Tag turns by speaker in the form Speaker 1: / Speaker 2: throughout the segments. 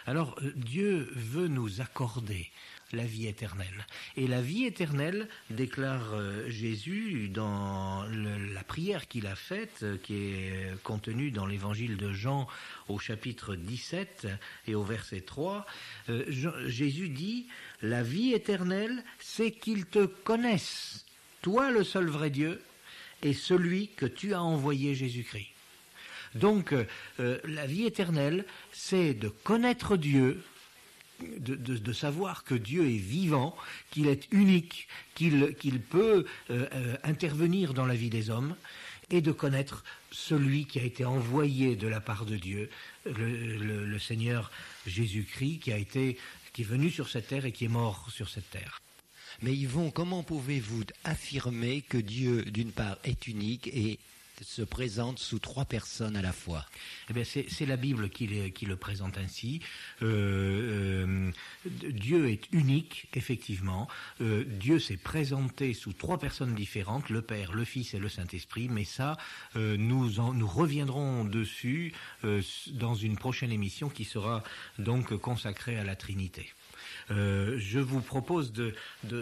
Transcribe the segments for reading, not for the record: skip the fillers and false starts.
Speaker 1: Alors, Dieu veut nous accorder la vie éternelle. Et la vie éternelle, déclare Jésus dans la prière qu'il a faite, qui est contenue dans l'évangile de Jean au chapitre 17 et au verset 3, Jésus dit « La vie éternelle, c'est qu'ils te connaissent, toi le seul vrai Dieu, et celui que tu as envoyé Jésus-Christ. » Donc, la vie éternelle, c'est de connaître Dieu, de savoir que Dieu est vivant, qu'il est unique, qu'il peut intervenir dans la vie des hommes, et de connaître celui qui a été envoyé de la part de Dieu, le Seigneur Jésus-Christ, qui est venu sur cette terre et qui est mort sur cette terre.
Speaker 2: Mais Yvon, comment pouvez-vous affirmer que Dieu, d'une part, est unique et se présente sous 3 personnes à la fois?
Speaker 1: Eh bien, c'est la Bible qui le présente ainsi. Dieu est unique, effectivement. Dieu s'est présenté sous 3 personnes différentes, le Père, le Fils et le Saint-Esprit. Mais ça, nous reviendrons dessus dans une prochaine émission qui sera donc consacrée à la Trinité. Je vous propose de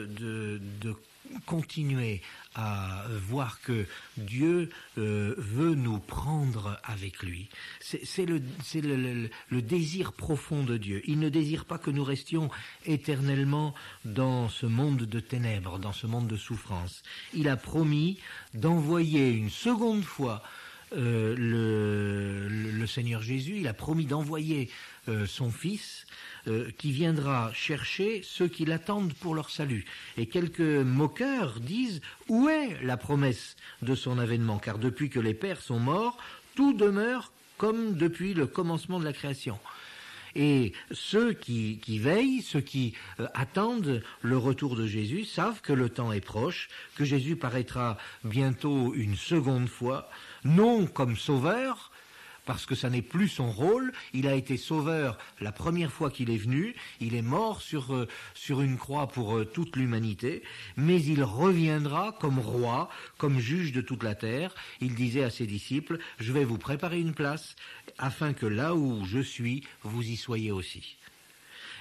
Speaker 1: continuer à voir que Dieu veut nous prendre avec lui. C'est le désir profond de Dieu. Il ne désire pas que nous restions éternellement dans ce monde de ténèbres, dans ce monde de souffrance. Il a promis d'envoyer une seconde fois le Seigneur Jésus. Il a promis d'envoyer son Fils qui viendra chercher ceux qui l'attendent pour leur salut. Et quelques moqueurs disent « Où est la promesse de son avènement ? Car depuis que les pères sont morts, tout demeure comme depuis le commencement de la création. » Et ceux qui veillent, ceux qui attendent le retour de Jésus, savent que le temps est proche, que Jésus paraîtra bientôt une seconde fois, non comme sauveur, parce que ça n'est plus son rôle. Il a été sauveur la première fois qu'il est venu, il est mort sur une croix pour toute l'humanité, mais il reviendra comme roi, comme juge de toute la terre. Il disait à ses disciples, je vais vous préparer une place, afin que là où je suis, vous y soyez aussi.